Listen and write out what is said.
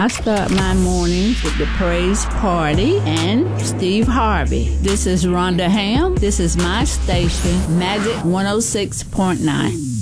I start my mornings with the Praise Party and Steve Harvey. This is Rhonda Ham. This is my station, Magic 106.9.